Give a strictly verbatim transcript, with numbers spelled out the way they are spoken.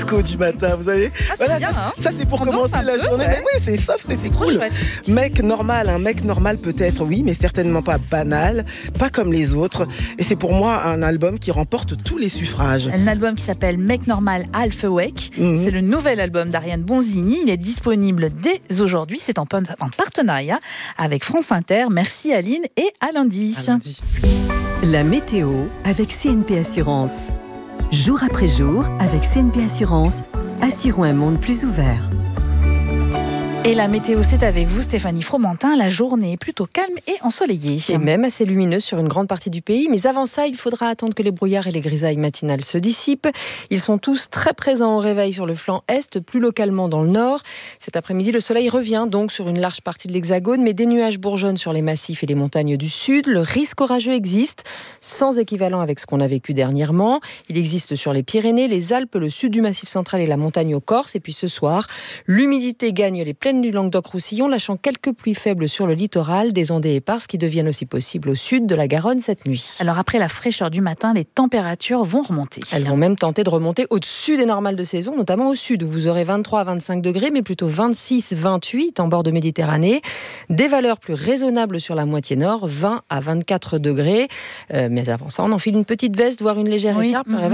disco du matin, vous savez. Ah, c'est voilà, bien, ça, hein. ça, c'est pour On commencer danse un la peu, journée. ouais. Mais oui, c'est soft et c'est Trop cool. chouette. Mec normal, un mec normal peut-être, oui, mais certainement pas banal, pas comme les autres. Et c'est pour moi un album qui remporte tous les suffrages. Un album qui s'appelle Mec Normal Alpha Wake. Mhm. C'est le nouvel album d'Ariane Bonzini. Il est disponible dès aujourd'hui. C'est en, en partenariat avec France Inter. Merci Aline et à lundi. À lundi. La météo avec C N P Assurance. Jour après jour, avec C N P Assurance, assurons un monde plus ouvert. Et la météo, c'est avec vous, Stéphanie Fromentin. La journée est plutôt calme et ensoleillée. Et même assez lumineuse sur une grande partie du pays. Mais avant ça, il faudra attendre que les brouillards et les grisailles matinales se dissipent. Ils sont tous très présents au réveil sur le flanc est, plus localement dans le nord. Cet après-midi, le soleil revient donc sur une large partie de l'Hexagone, mais des nuages bourgeonnent sur les massifs et les montagnes du sud. Le risque orageux existe, sans équivalent avec ce qu'on a vécu dernièrement. Il existe sur les Pyrénées, les Alpes, le sud du Massif central et la montagne aux Corses. Et puis ce soir, l'humidité gagne les plaines du Languedoc-Roussillon, lâchant quelques pluies faibles sur le littoral, des ondées éparses qui deviennent aussi possibles au sud de la Garonne cette nuit. Alors après la fraîcheur du matin, les températures vont remonter. Elles vont même tenter de remonter au-dessus des normales de saison, notamment au sud, où vous aurez vingt-trois à vingt-cinq degrés, mais plutôt vingt-six à vingt-huit en bord de Méditerranée. Des valeurs plus raisonnables sur la moitié nord, vingt à vingt-quatre degrés. Euh, mais avant ça, on enfile une petite veste, voire une légère Oui. écharpe. Mmh.